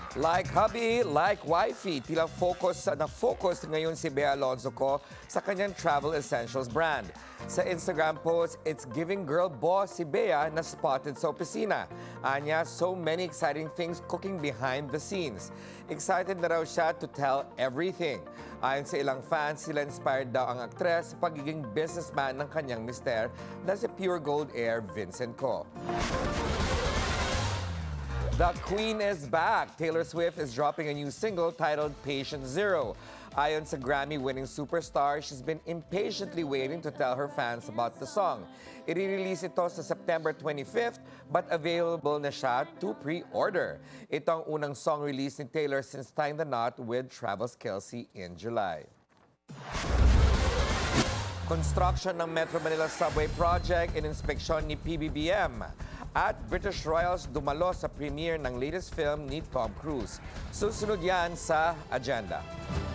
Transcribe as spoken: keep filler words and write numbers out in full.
Like hubby, like wifey, tila focus na focus ngayon si Bea Alonzo ko sa kanyang travel essentials brand. Sa Instagram post, it's giving girl boss si Bea na spotted sa opisina. Anya, so many exciting things cooking behind the scenes. Excited na raw siya to tell everything. Ayon sa ilang fans, sila inspired daw ang aktres sa pagiging businessman ng kanyang mister na si Pure Gold Air Vincent Co. The Queen is back. Taylor Swift is dropping a new single titled Patient Zero. Ayon sa Grammy-winning superstar, she's been impatiently waiting to tell her fans about the song. I-release ito sa September twenty-fifth, but available na siya to pre-order. Ito ang unang song release ni Taylor since tying the knot with Travis Kelce in July. Construction ng Metro Manila Subway Project in inspeksyon ni P B B M. At British Royals dumalo sa premiere ng latest film ni Tom Cruise. Susunod yan sa agenda.